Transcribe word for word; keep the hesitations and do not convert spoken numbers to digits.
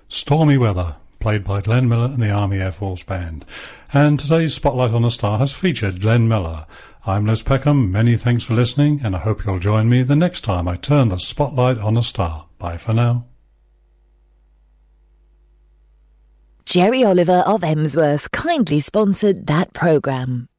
Stormy Weather, played by Glenn Miller and the Army Air Force Band. And today's Spotlight on a Star has featured Glenn Miller. I'm Les Peckham, many thanks for listening, and I hope you'll join me the next time I turn the spotlight on a star. Bye for now. Jerry Oliver of Emsworth kindly sponsored that programme.